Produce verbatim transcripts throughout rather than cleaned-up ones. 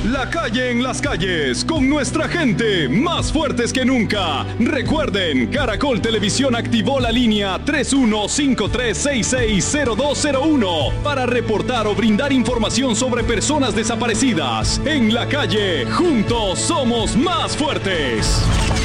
La calle en las calles, con nuestra gente, más fuertes que nunca. Recuerden, Caracol Televisión activó la línea tres uno cinco tres seis seis cero dos cero uno para reportar o brindar información sobre personas desaparecidas. En la calle, juntos somos más fuertes.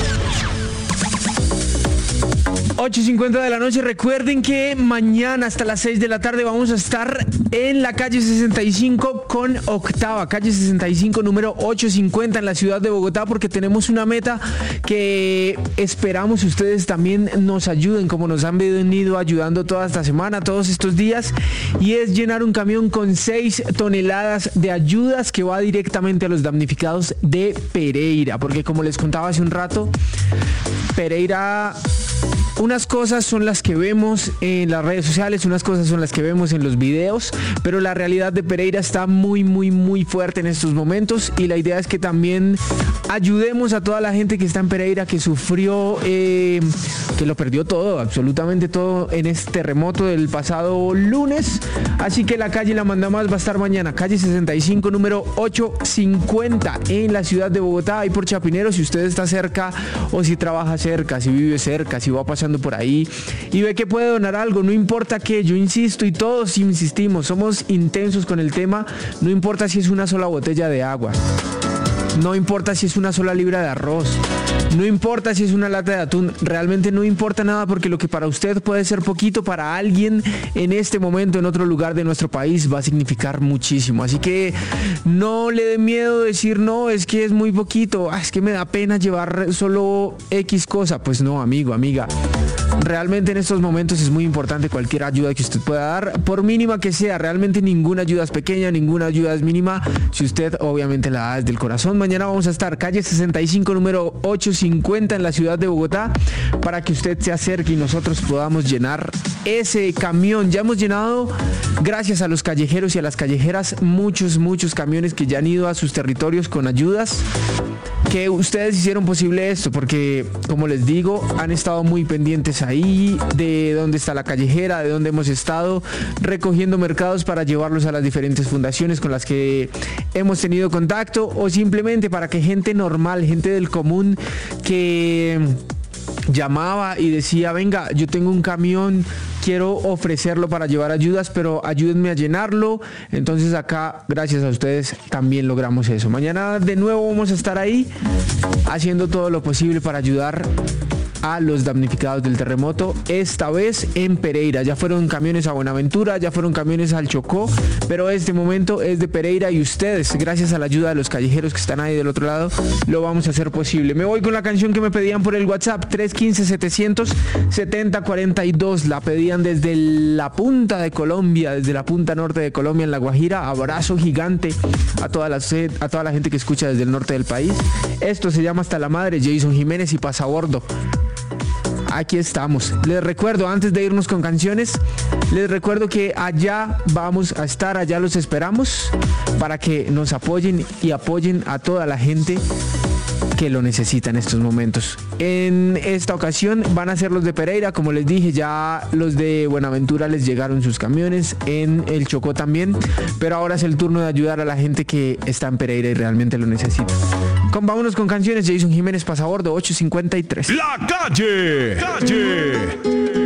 ocho y cincuenta de la noche. Recuerden que mañana hasta las seis de la tarde vamos a estar en la calle sesenta y cinco con octava, calle sesenta y cinco número ochocientos cincuenta en la ciudad de Bogotá, porque tenemos una meta que esperamos ustedes también nos ayuden, como nos han venido ayudando toda esta semana, todos estos días, y es llenar un camión con seis toneladas de ayudas que va directamente a los damnificados de Pereira, porque como les contaba hace un rato, Pereira... Unas cosas son las que vemos en las redes sociales, unas cosas son las que vemos en los videos, pero la realidad de Pereira está muy, muy, muy fuerte en estos momentos, y la idea es que también ayudemos a toda la gente que está en Pereira, que sufrió, eh, que lo perdió todo, absolutamente todo en este terremoto del pasado lunes. Así que la calle La Manda Más va a estar mañana, calle sesenta y cinco número ochocientos cincuenta en la ciudad de Bogotá, ahí por Chapinero. Si usted está cerca o si trabaja cerca, si vive cerca, si va pasando por ahí y ve que puede donar algo, no importa qué, yo insisto y todos insistimos, somos intensos con el tema, no importa si es una sola botella de agua, no importa si es una sola libra de arroz, no importa si es una lata de atún, realmente no importa nada, porque lo que para usted puede ser poquito, para alguien en este momento en otro lugar de nuestro país va a significar muchísimo. Así que no le dé miedo decir no, es que es muy poquito, ah, es que me da pena llevar solo X cosa. Pues no, amigo, amiga. Realmente en estos momentos es muy importante cualquier ayuda que usted pueda dar, por mínima que sea. Realmente ninguna ayuda es pequeña, ninguna ayuda es mínima, si usted obviamente la da desde el corazón. Mañana vamos a estar calle sesenta y cinco número ochocientos cincuenta en la ciudad de Bogotá, para que usted se acerque y nosotros podamos llenar ese camión. Ya hemos llenado, gracias a los callejeros y a las callejeras, muchos, muchos camiones que ya han ido a sus territorios con ayudas, que ustedes hicieron posible esto, porque como les digo, han estado muy pendientes ahí de dónde está la callejera, de dónde hemos estado recogiendo mercados para llevarlos a las diferentes fundaciones con las que hemos tenido contacto, o simplemente para que gente normal, gente del común que llamaba y decía, venga, yo tengo un camión, quiero ofrecerlo para llevar ayudas, pero ayúdenme a llenarlo. Entonces acá, gracias a ustedes, también logramos eso. Mañana de nuevo vamos a estar ahí haciendo todo lo posible para ayudar a los damnificados del terremoto, esta vez en Pereira. Ya fueron camiones a Buenaventura, ya fueron camiones al Chocó, pero este momento es de Pereira, y ustedes, gracias a la ayuda de los callejeros que están ahí del otro lado, lo vamos a hacer posible. Me voy con la canción que me pedían por el WhatsApp, tres uno cinco, setecientos setenta cuarenta y dos. La pedían desde la punta de Colombia, desde la punta norte de Colombia, en La Guajira. Abrazo gigante a toda la, a toda la gente que escucha desde el norte del país. Esto se llama Hasta la Madre, Jason Jiménez y Pasabordo. Aquí estamos. Les recuerdo, antes de irnos con canciones, les recuerdo que allá vamos a estar, allá los esperamos para que nos apoyen y apoyen a toda la gente que lo necesita en estos momentos. En esta ocasión van a ser los de Pereira, como les dije, ya los de Buenaventura les llegaron sus camiones, en el Chocó también, pero ahora es el turno de ayudar a la gente que está en Pereira y realmente lo necesita. Con, vámonos con canciones. Jason Jiménez, Pasabordo, ocho cincuenta y tres. La calle, calle.